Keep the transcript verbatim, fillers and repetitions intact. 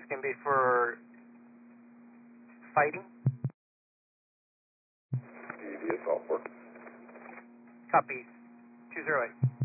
can be for fighting. D D assault work. Copy. two zero eight.